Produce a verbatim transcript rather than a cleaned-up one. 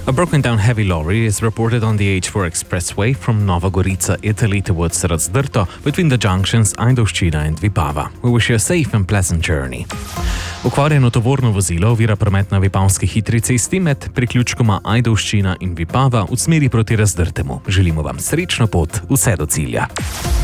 A broken-down heavy lorry is reported on the H four expressway from Nova Gorica, Italy towards Razdrto between the junctions Ajdovščina and Vipava. We wish you a safe and pleasant journey. Okvarjeno tovorno vozilo ovira promet na vipavski hitri cesti med priključkoma Ajdovščina in Vipava v smeri proti Razdrtemu. Želimo vam srečno pot vse do cilja.